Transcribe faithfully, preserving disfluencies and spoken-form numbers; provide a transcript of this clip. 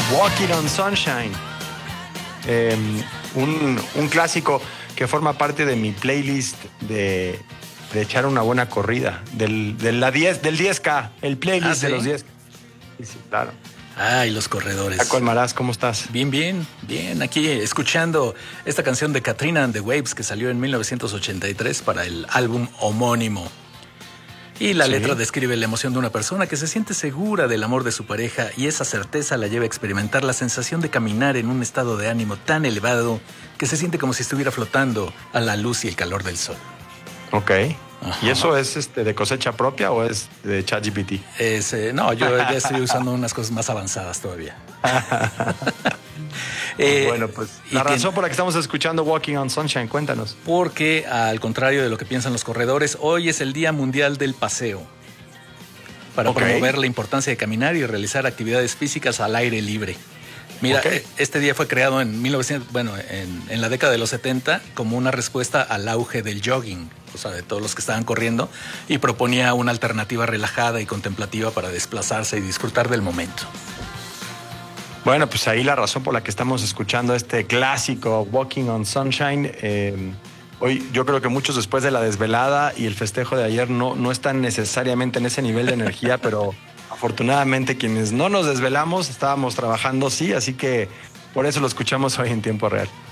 Walking on Sunshine. Eh, un, un clásico que forma parte de mi playlist de, de echar una buena corrida. Del, de la diez, del diez K, el playlist ¿Ah, sí? de los diez K. Sí, sí, claro. Ay, los corredores. Paco Almaraz, ¿cómo estás? Bien, bien, bien. Aquí escuchando esta canción de Katrina and the Waves que salió en mil novecientos ochenta y tres para el álbum homónimo. Y la Sí. letra describe la emoción de una persona que se siente segura del amor de su pareja y esa certeza la lleva a experimentar la sensación de caminar en un estado de ánimo tan elevado que se siente como si estuviera flotando a la luz y el calor del sol. Ok. Ajá. ¿Y eso es este, de cosecha propia o es de ChatGPT? Es, eh, no, yo ya estoy usando unas cosas más avanzadas todavía. Eh, bueno, pues la que, razón por la que estamos escuchando Walking on Sunshine, cuéntanos. Porque, al contrario de lo que piensan los corredores, hoy es el Día Mundial del Paseo. Para Okay. promover la importancia de caminar y realizar actividades físicas al aire libre. Mira, Okay. este día fue creado en mil novecientos, bueno, en, en la década de los setenta como una respuesta al auge del jogging, o sea, de todos los que estaban corriendo, y proponía una alternativa relajada y contemplativa para desplazarse y disfrutar del momento. Bueno, pues ahí la razón por la que estamos escuchando este clásico Walking on Sunshine. Eh, hoy yo creo que muchos después de la desvelada y el festejo de ayer no, no están necesariamente en ese nivel de energía, pero afortunadamente quienes no nos desvelamos estábamos trabajando, sí, así que por eso lo escuchamos hoy en tiempo real.